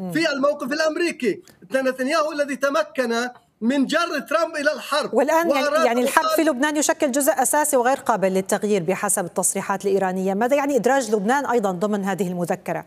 في الموقف الأمريكي. نتنياهو الذي تمكن من جر ترامب إلى الحرب، والآن يعني الحرب في لبنان يشكل جزء أساسي وغير قابل للتغيير بحسب التصريحات الإيرانية. ماذا يعني إدراج لبنان أيضا ضمن هذه المذكرة؟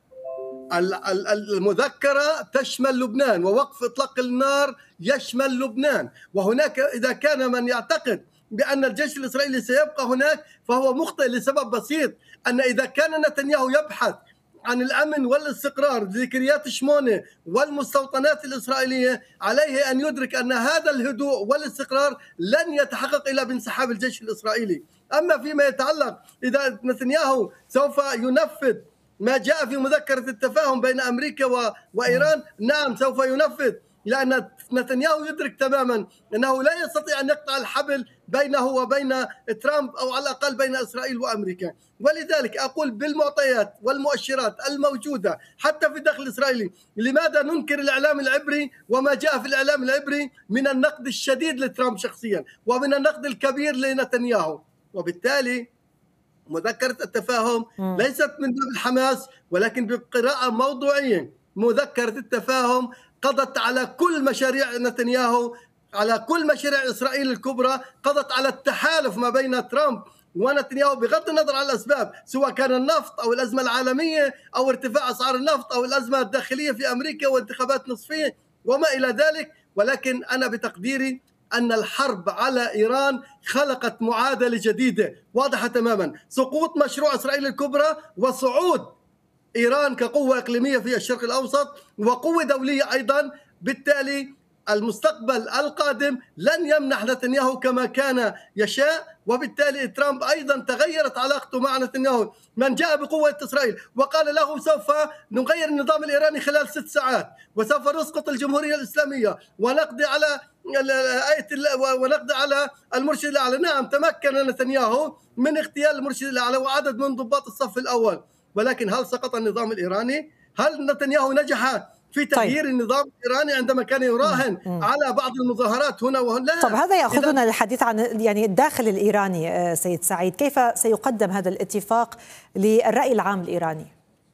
المذكرة تشمل لبنان، ووقف إطلاق النار يشمل لبنان. وهناك إذا كان من يعتقد بأن الجيش الإسرائيلي سيبقى هناك فهو مخطئ لسبب بسيط، أن إذا كان نتنياهو يبحث عن الأمن والاستقرار ذكريات شمونة والمستوطنات الإسرائيلية، عليه أن يدرك أن هذا الهدوء والاستقرار لن يتحقق إلا بانسحاب الجيش الإسرائيلي. أما فيما يتعلق إذا نتنياهو سوف ينفذ ما جاء في مذكرة التفاهم بين أمريكا وإيران، نعم سوف ينفذ، لأن نتنياهو يدرك تماما أنه لا يستطيع أن يقطع الحبل بينه وبين ترامب، أو على الأقل بين إسرائيل وأمريكا. ولذلك أقول بالمعطيات والمؤشرات الموجودة حتى في الداخل الإسرائيلي، لماذا ننكر الإعلام العبري وما جاء في الإعلام العبري من النقد الشديد لترامب شخصيا ومن النقد الكبير لنتنياهو؟ وبالتالي مذكرة التفاهم ليست من باب الحماس، ولكن بقراءة موضوعية. مذكرة التفاهم قضت على كل مشاريع نتنياهو، على كل مشاريع إسرائيل الكبرى، قضت على التحالف ما بين ترامب ونتنياهو بغض النظر عن الأسباب، سواء كان النفط أو الأزمة العالمية أو ارتفاع أسعار النفط أو الأزمة الداخلية في أمريكا وانتخابات نصفية وما إلى ذلك. ولكن أنا بتقديري أن الحرب على إيران خلقت معادلة جديدة واضحة تماما: سقوط مشروع إسرائيل الكبرى وصعود إيران كقوة إقليمية في الشرق الأوسط وقوة دولية أيضا. بالتالي المستقبل القادم لن يمنح نتنياهو كما كان يشاء، وبالتالي ترامب أيضا تغيرت علاقته مع نتنياهو من جاء بقوة إسرائيل وقال له سوف نغير النظام الإيراني خلال 6 ساعات وسوف نسقط الجمهورية الإسلامية ونقضي على ونقضي على المرشد الأعلى. نعم تمكن نتنياهو من اغتيال المرشد الأعلى وعدد من ضباط الصف الأول، ولكن هل سقط النظام الإيراني؟ هل نتنياهو نجح في تغيير النظام الإيراني عندما كان يراهن على بعض المظاهرات هنا وهنا؟ طب هذا يأخذنا للحديث عن يعني الداخل الإيراني. سيد سعيد، كيف سيقدم هذا الاتفاق للرأي العام الإيراني؟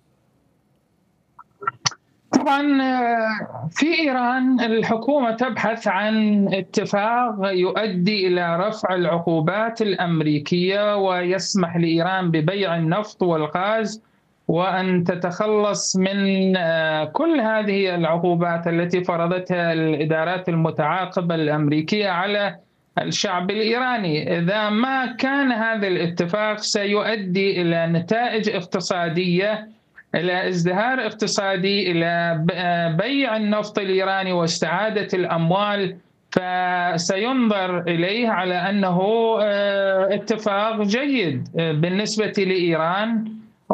طبعا في إيران الحكومة تبحث عن اتفاق يؤدي إلى رفع العقوبات الأمريكية ويسمح لإيران ببيع النفط والغاز، وأن تتخلص من كل هذه العقوبات التي فرضتها الإدارات المتعاقبة الأمريكية على الشعب الإيراني. إذا ما كان هذا الاتفاق سيؤدي إلى نتائج اقتصادية، إلى ازدهار اقتصادي، إلى بيع النفط الإيراني واستعادة الأموال، فسينظر إليه على أنه اتفاق جيد بالنسبة لإيران.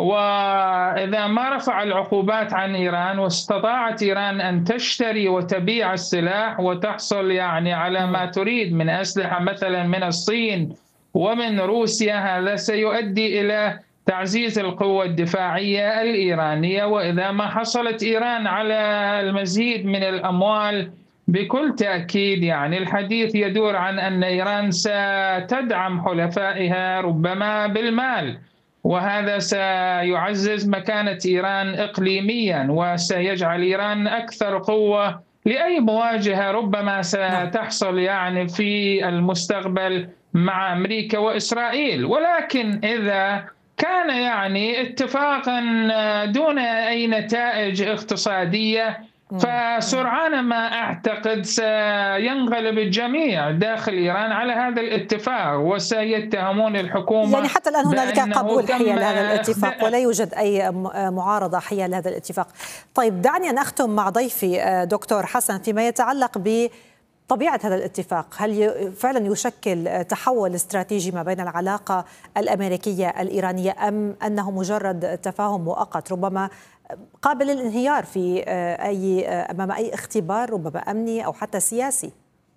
وإذا ما رفع العقوبات عن إيران واستطاعت إيران أن تشتري وتبيع السلاح وتحصل يعني على ما تريد من أسلحة مثلا من الصين ومن روسيا، هذا سيؤدي إلى تعزيز القوة الدفاعية الإيرانية. وإذا ما حصلت إيران على المزيد من الأموال، بكل تأكيد يعني الحديث يدور عن أن إيران ستدعم حلفائها ربما بالمال، وهذا سيعزز مكانة إيران إقليميا وسيجعل إيران أكثر قوة لأي مواجهة ربما ستحصل يعني في المستقبل مع أمريكا وإسرائيل. ولكن إذا كان يعني اتفاقا دون أي نتائج اقتصادية، فسرعان ما أعتقد سينغلب الجميع داخل إيران على هذا الاتفاق وسيتهمون الحكومة. يعني حتى الآن هنالك قبول حيال هذا الاتفاق ولا يوجد أي معارضة حيال هذا الاتفاق. طيب دعني أن أختم مع ضيفي دكتور حسن فيما يتعلق بطبيعة هذا الاتفاق. هل فعلا يشكل تحول استراتيجي ما بين العلاقة الأمريكية الإيرانية، أم أنه مجرد تفاهم مؤقت ربما قابل للانهيار في أمام أي اختبار ربما أمني أو حتى سياسي؟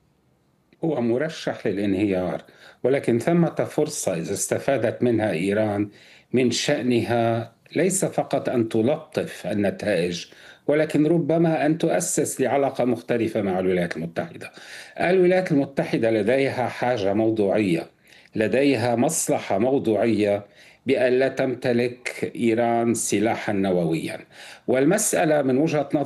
هو مرشح للانهيار، ولكن ثمة فرصة إذا استفادت منها إيران من شأنها ليس فقط أن تلطف النتائج، ولكن ربما أن تؤسس لعلاقة مختلفة مع الولايات المتحدة. الولايات المتحدة لديها حاجة موضوعية، لديها مصلحة موضوعية بأن لا تمتلك إيران سلاحا نوويا، والمسألة من وجهة نظر